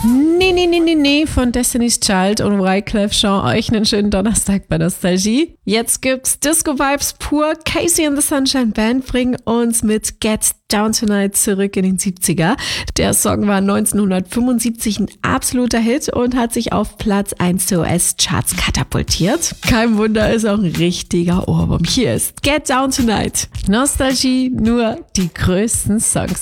Nee von Destiny's Child und Wyclef Jean. Euch einen schönen Donnerstag bei Nostalgie. Jetzt gibt's Disco-Vibes pur. Casey and the Sunshine Band bringen uns mit Get Down Tonight zurück in den 70er. Der Song war 1975 ein absoluter Hit und hat sich auf Platz 1 der US-Charts katapultiert. Kein Wunder, ist auch ein richtiger Ohrwurm. Hier ist Get Down Tonight. Nostalgie, nur die größten Songs.